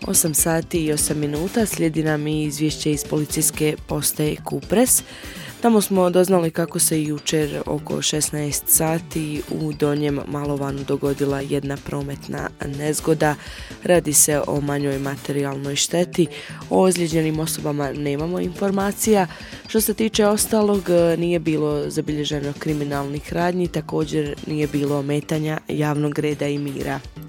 8 sati i 8 minuta slijedi nam i izvješće iz policijske postaje Kupres. Tamo smo doznali kako se jučer oko 16 sati u Donjem Malovanu dogodila jedna prometna nezgoda. Radi se o manjoj materijalnoj šteti. O ozlijeđenim osobama nemamo informacija. Što se tiče ostalog, nije bilo zabilježeno kriminalnih radnji, također nije bilo ometanja javnog reda i mira.